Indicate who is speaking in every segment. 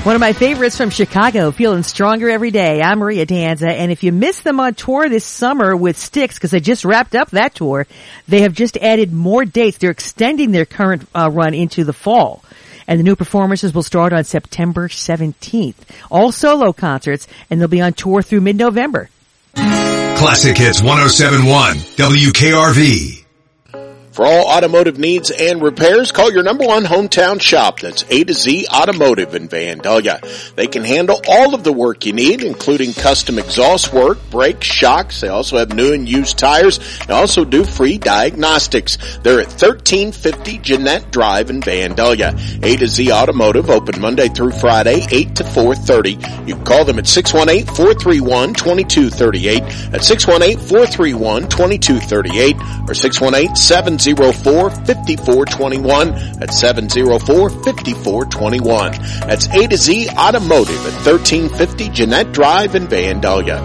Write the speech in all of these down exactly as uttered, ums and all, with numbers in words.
Speaker 1: One of my favorites from Chicago, feeling stronger every day. I'm Maria Danza, and if you missed them on tour this summer with Styx, because they just wrapped up that tour, they have just added more dates. They're extending their current uh, run into the fall. And the new performances will start on September seventeenth. All solo concerts, and they'll be on tour through mid-November.
Speaker 2: Classic Hits one oh seven point one, W K R V.
Speaker 3: For all automotive needs and repairs, call your number one hometown shop. That's A to Z Automotive in Vandalia. They can handle all of the work you need, including custom exhaust work, brakes, shocks. They also have new and used tires. They also do free diagnostics. They're at thirteen fifty Jeanette Drive in Vandalia. A to Z Automotive, open Monday through Friday, eight to four thirty. You can call them at six one eight, four three one, two two three eight, at six one eight, four three one, two two three eight, or six one eight, seven zero four, five four two one. That's seven zero four, five four two one. That's A to Z Automotive at thirteen fifty Jeanette Drive in Vandalia.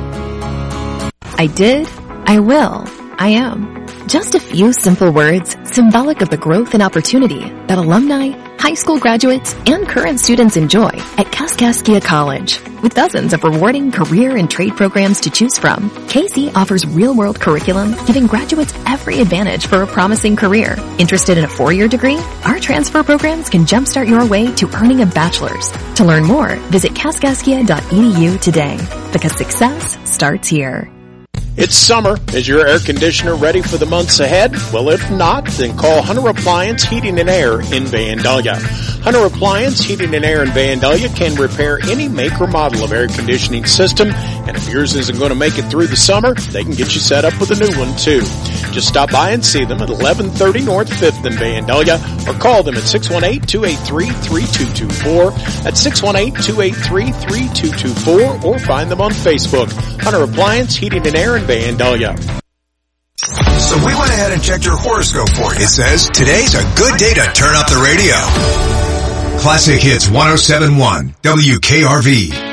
Speaker 4: I did, I will, I am. Just a few simple words symbolic of the growth and opportunity that alumni, high school graduates, and current students enjoy at Kaskaskia College. With dozens of rewarding career and trade programs to choose from, K C offers real-world curriculum, giving graduates every advantage for a promising career. Interested in a four-year degree? Our transfer programs can jumpstart your way to earning a bachelor's. To learn more, visit kaskaskia dot e d u today, because success starts here.
Speaker 3: It's summer. Is your air conditioner ready for the months ahead? Well, if not, then call Hunter Appliance Heating and Air in Vandalia. Hunter Appliance Heating and Air in Vandalia can repair any make or model of air conditioning system, and if yours isn't going to make it through the summer, they can get you set up with a new one too. Just stop by and see them at eleven thirty North fifth in Vandalia, or call them at six one eight, two eight three, three two two four. That's six one eight, two eight three, three two two four, or find them on Facebook. Hunter Appliance Heating and Air in Vandalia.
Speaker 2: So we went ahead and checked your horoscope for you. It says, today's a good day to turn up the radio. Classic Hits one oh seven point one, W K R V.